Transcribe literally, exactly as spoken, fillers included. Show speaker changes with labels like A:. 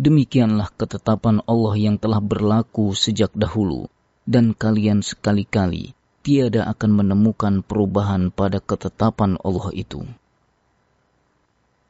A: Demikianlah ketetapan Allah yang telah berlaku sejak dahulu, dan kalian sekali-kali tiada akan menemukan perubahan pada ketetapan Allah itu.